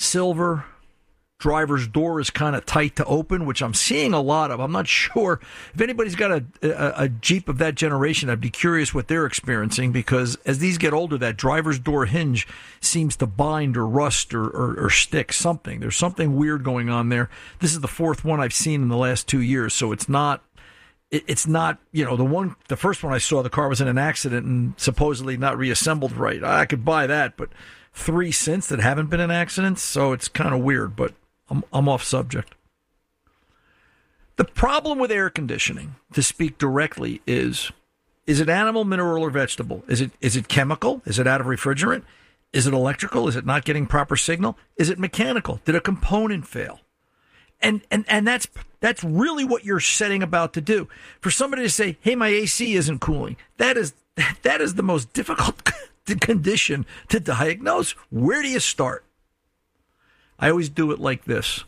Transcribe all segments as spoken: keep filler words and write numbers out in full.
silver. Driver's door is kind of tight to open, which I'm seeing a lot of. I'm not sure if anybody's got a, a, a Jeep of that generation. I'd be curious what they're experiencing, because as these get older, that driver's door hinge seems to bind or rust or, or, or stick something. There's something weird going on there. This is the fourth one I've seen in the last two years, so it's not. It, it's not, you know, the one, the first one I saw, the car was in an accident and supposedly not reassembled right. I could buy that, but three since that haven't been in accidents, so it's kind of weird, but. I'm, I'm off subject. The problem with air conditioning, to speak directly, is, is it animal, mineral, or vegetable? Is it is it chemical? Is it out of refrigerant? Is it electrical? Is it not getting proper signal? Is it mechanical? Did a component fail? And and and that's that's really what you're setting about to do. For somebody to say, hey, my A C isn't cooling, that is that is the most difficult condition to diagnose. Where do you start? I always do it like this.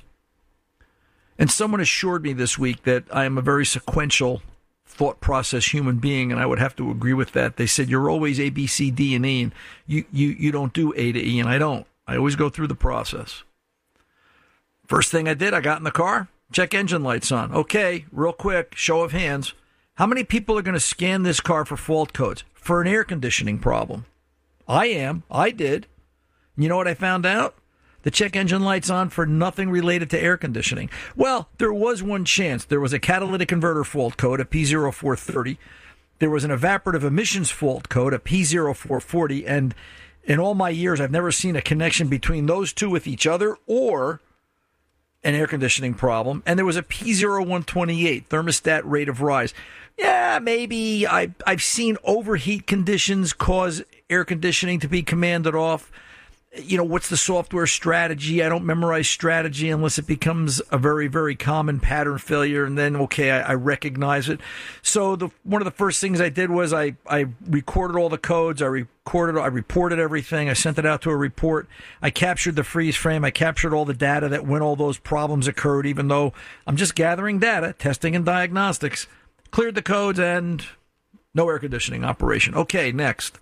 And someone assured me this week that I am a very sequential thought process human being, and I would have to agree with that. They said, you're always A, B, C, D, and E, and you, you, you don't do A to E, and I don't. I always go through the process. First thing I did, I got in the car, check engine lights on. Okay, real quick, show of hands. How many people are going to scan this car for fault codes for an air conditioning problem? I am. I did. You know what I found out? The check engine lights on for nothing related to air conditioning. Well, there was one chance. There was a catalytic converter fault code, a P zero four thirty. There was an evaporative emissions fault code, a P zero four forty. And in all my years, I've never seen a connection between those two with each other or an air conditioning problem. And there was a P zero one twenty-eight, thermostat rate of rise. Yeah, maybe I, I've seen overheat conditions cause air conditioning to be commanded off. You know, what's the software strategy? I don't memorize strategy unless it becomes a very, very common pattern failure. And then, okay, I, I recognize it. So the one of the first things I did was I, I recorded all the codes. I recorded, I reported everything. I sent it out to a report. I captured the freeze frame. I captured all the data that when all those problems occurred, even though I'm just gathering data, testing and diagnostics. Cleared the codes and no air conditioning operation. Okay, next.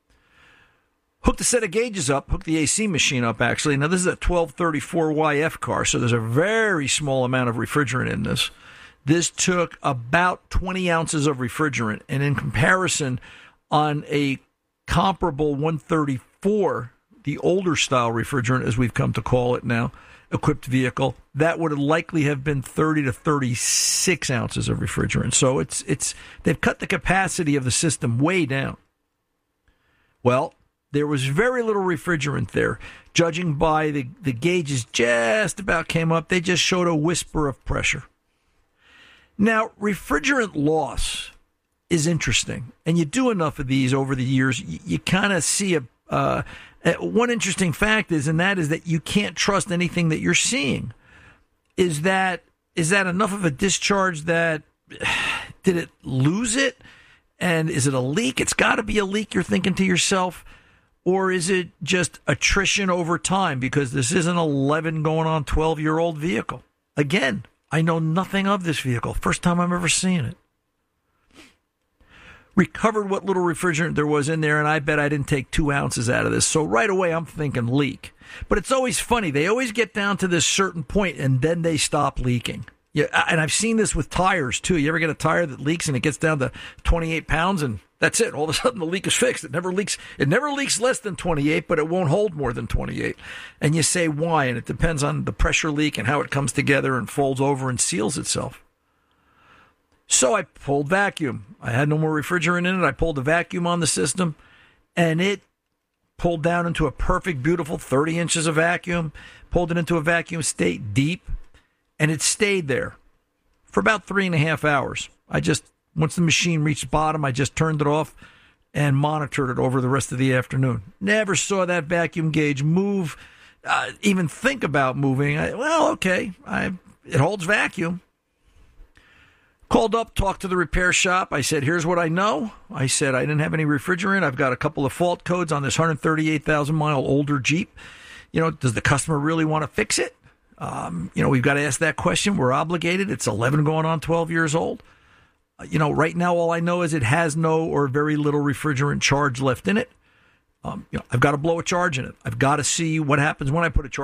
Hooked a set of gauges up, hooked the A C machine up, actually. Now, this is a twelve thirty-four Y F car, so there's a very small amount of refrigerant in this. This took about twenty ounces of refrigerant, and in comparison, on a comparable one thirty-four, the older style refrigerant, as we've come to call it now, equipped vehicle, that would likely have been thirty to thirty-six ounces of refrigerant. So it's it's they've cut the capacity of the system way down. Well, there was very little refrigerant there. Judging by the, the gauges just about came up, they just showed a whisper of pressure. Now, refrigerant loss is interesting. And you do enough of these over the years, you, you kind of see a uh, one interesting fact is, and that is that you can't trust anything that you're seeing. Is that is that enough of a discharge that, did it lose it? And is it a leak? It's got to be a leak, you're thinking to yourself. Or is it just attrition over time? Because this is an eleven going on twelve-year-old vehicle. Again, I know nothing of this vehicle. First time I'm ever seeing it. Recovered what little refrigerant there was in there, and I bet I didn't take two ounces out of this. So right away, I'm thinking leak. But it's always funny. They always get down to this certain point, and then they stop leaking. Yeah, and I've seen this with tires, too. You ever get a tire that leaks, and it gets down to twenty-eight pounds, and that's it. All of a sudden, the leak is fixed. It never leaks. It never leaks less than twenty-eight, but it won't hold more than twenty-eight. And you say why, and it depends on the pressure leak and how it comes together and folds over and seals itself. So I pulled vacuum. I had no more refrigerant in it. I pulled the vacuum on the system, and it pulled down into a perfect, beautiful thirty inches of vacuum, pulled it into a vacuum state deep, and it stayed there for about three and a half hours. I just, once the machine reached bottom, I just turned it off and monitored it over the rest of the afternoon. Never saw that vacuum gauge move, uh, even think about moving. I, well, okay, I, it holds vacuum. Called up, talked to the repair shop. I said, here's what I know. I said, I didn't have any refrigerant. I've got a couple of fault codes on this one hundred thirty-eight thousand mile older Jeep. You know, does the customer really want to fix it? Um, you know, we've got to ask that question. We're obligated. It's eleven going on twelve years old. Uh, you know, right now, all I know is it has no or very little refrigerant charge left in it. Um, you know, I've got to blow a charge in it. I've got to see what happens when I put a charge.